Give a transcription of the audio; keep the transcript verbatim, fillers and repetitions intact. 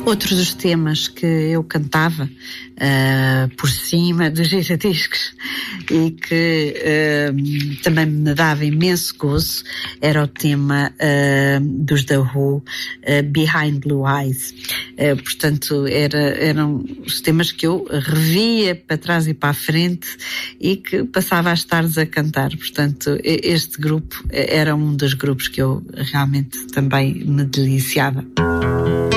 Outros dos temas que eu cantava uh, por cima dos giradiscos e que uh, também me dava imenso gozo era o tema uh, dos The Who, uh, Behind Blue Eyes. Uh, portanto, era, eram os temas que eu revia para trás e para a frente e que passava as tardes a cantar. Portanto, este grupo era um dos grupos que eu realmente também me deliciava.